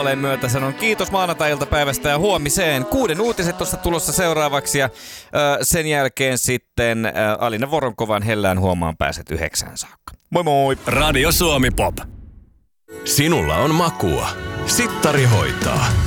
taaleen myötä sanon kiitos maanantai-iltapäivästä ja huomiseen. 6 uutiset tuossa tulossa seuraavaksi ja sen jälkeen sitten Alina Voronkovan hellään huomaan pääset 9 saakka. Moi moi! Radio Suomi Pop. Sinulla on makua. Sittari hoitaa.